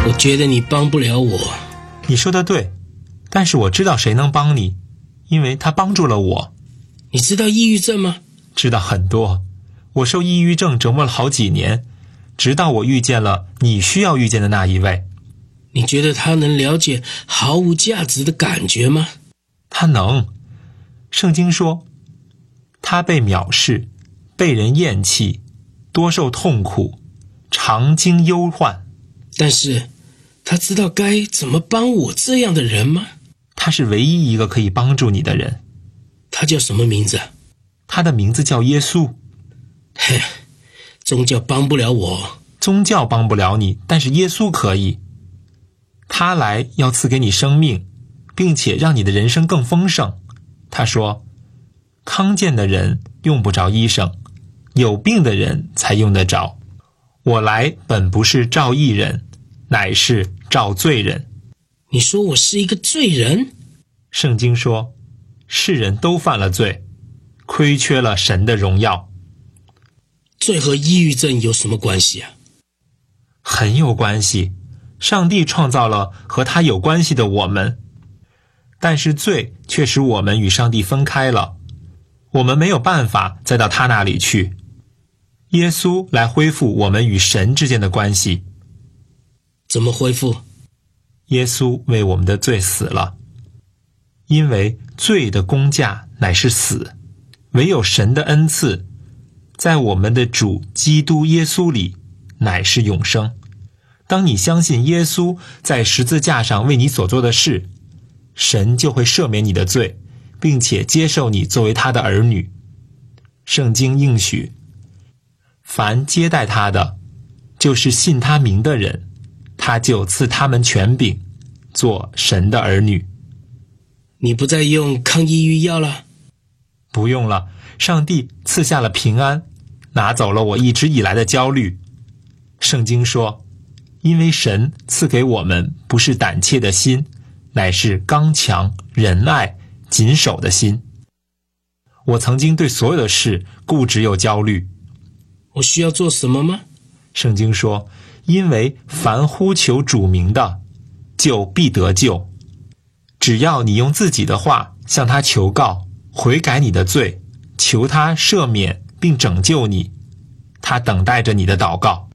我觉得你帮不了我。 你说的对，但是我知道谁能帮你，因为他帮助了我。 你知道抑郁症吗？ 知道很多，我受抑郁症折磨了好几年，直到我遇见了你需要遇见的那一位。 你觉得他能了解毫无价值的感觉吗？ 他能。圣经说，他被藐视，被人厌弃，多受痛苦，常经忧患。 但是他知道该怎么帮我这样的人吗？ 他是唯一一个可以帮助你的人。 他叫什么名字？ 他的名字叫耶稣。 嘿，宗教帮不了我。 宗教帮不了你，但是耶稣可以。他来要赐给你生命，并且让你的人生更丰盛。他说，康健的人用不着医生，有病的人才用得着。我来本不是召义人，乃是召罪人。 你说我是一个罪人？ 圣经说，世人都犯了罪，亏缺了神的荣耀。 罪和抑郁症有什么关系啊？ 很有关系。上帝创造了和他有关系的我们，但是罪却使我们与上帝分开了，我们没有办法再到他那里去。耶稣来恢复我们与神之间的关系。 怎么恢复？ 耶稣为我们的罪死了，因为罪的工价乃是死，唯有神的恩赐在我们的主基督耶稣里乃是永生。当你相信耶稣在十字架上为你所做的事，神就会赦免你的罪，并且接受你作为他的儿女。圣经应许，凡接待他的，就是信他名的人，他就赐他们权柄，做神的儿女。 你不再用抗抑郁药了？ 不用了，上帝赐下了平安，拿走了我一直以来的焦虑。圣经说，因为神赐给我们不是胆怯的心，乃是刚强、仁爱、谨守的心。我曾经对所有的事固执又焦虑。 我需要做什么吗？ 圣经说，因为凡呼求主名的，就必得救。只要你用自己的话向他求告，悔改你的罪，求他赦免并拯救你，他等待着你的祷告。